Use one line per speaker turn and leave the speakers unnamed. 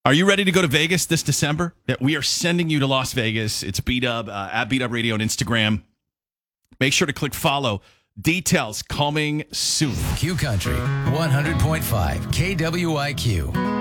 Are you ready to go to Vegas this December? That we are sending you to Las Vegas. It's B-Dub, at B-Dub Radio on Instagram. Make sure to click follow. Details coming soon.
Q Country 100.5 KWIQ.